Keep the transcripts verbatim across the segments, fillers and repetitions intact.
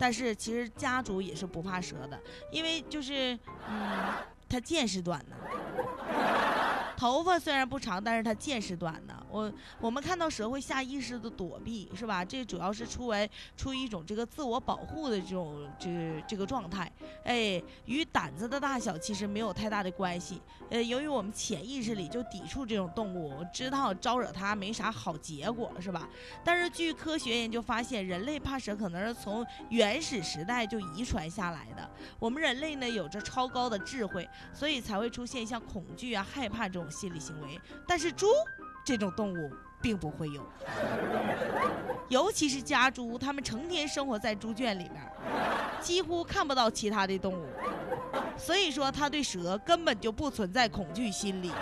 但是其实家猪也是不怕蛇的，因为就是嗯，它见识短呢。头发虽然不长，但是它见识短呢。我我们看到蛇会下意识的躲避，是吧？这主要是出为出于一种这个自我保护的这种这这个状态，哎，与胆子的大小其实没有太大的关系。呃，由于我们潜意识里就抵触这种动物，知道招惹它没啥好结果，是吧？但是据科学研究发现，人类怕蛇可能是从原始时代就遗传下来的。我们人类呢有着超高的智慧，所以才会出现像恐惧啊、害怕这种心理行为。但是猪这种动物并不会有，尤其是家猪，它们成天生活在猪圈里面，几乎看不到其他的动物，所以说它对蛇根本就不存在恐惧心理。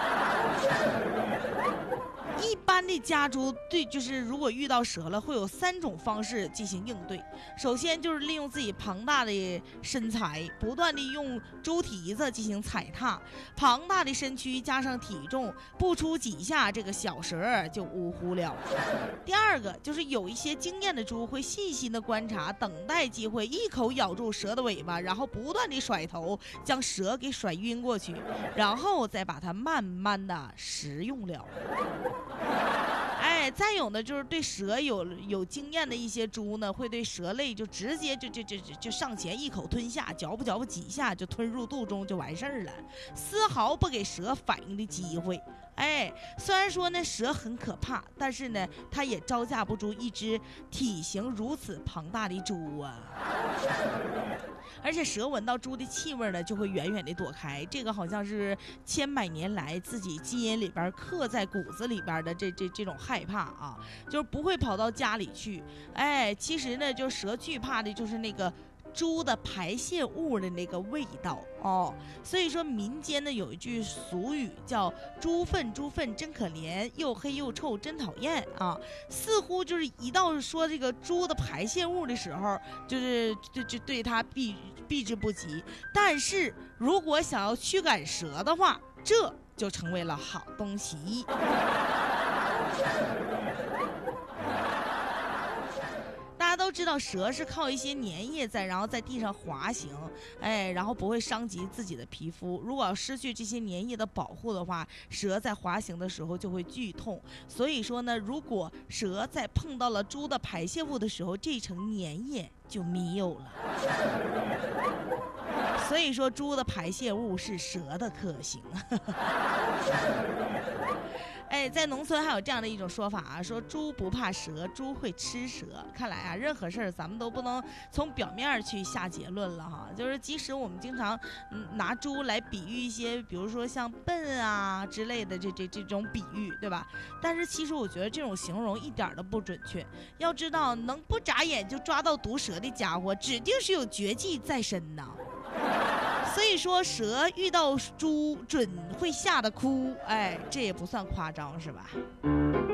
一般的家猪对，就是如果遇到蛇了，会有三种方式进行应对。首先就是利用自己庞大的身材，不断的用猪蹄子进行踩踏，庞大的身躯加上体重，不出几下，这个小蛇就呜呼了。第二个就是有一些经验的猪会细心的观察，等待机会，一口咬住蛇的尾巴，然后不断的甩头，将蛇给甩晕过去，然后再把它慢慢的食用了。哎，再有呢，就是对蛇有有经验的一些猪呢，会对蛇类就直接就就就就就上前一口吞下，嚼不嚼不几下就吞入肚中就完事儿了，丝毫不给蛇反应的机会。哎，虽然说呢蛇很可怕，但是呢它也招架不住一只体型如此庞大的猪啊。而且蛇闻到猪的气味呢，就会远远的躲开，这个好像是千百年来自己基因里边刻在骨子里边的这这这种害怕啊，就是不会跑到家里去。哎，其实呢，就蛇惧怕的就是那个猪的排泄物的那个味道哦，所以说民间呢有一句俗语叫猪粪猪粪真可怜，又黑又臭真讨厌啊，似乎就是一到说这个猪的排泄物的时候，就是就就对它避避之不及，但是如果想要驱赶蛇的话，这就成为了好东西。大家都知道蛇是靠一些粘液在然后在地上滑行，哎，然后不会伤及自己的皮肤。如果要失去这些粘液的保护的话，蛇在滑行的时候就会剧痛。所以说呢，如果蛇在碰到了猪的排泄物的时候，这层粘液就没有了。所以说猪的排泄物是蛇的克星。哎，在农村还有这样的一种说法啊，说猪不怕蛇，猪会吃蛇。看来啊，任何事儿咱们都不能从表面去下结论了哈。就是即使我们经常嗯拿猪来比喻一些，比如说像笨啊之类的这这这种比喻，对吧？但是其实我觉得这种形容一点都不准确。要知道，能不眨眼就抓到毒蛇的家伙，指定是有绝技在身呐。所以说蛇遇到猪准会吓得哭，哎，这也不算夸张是吧？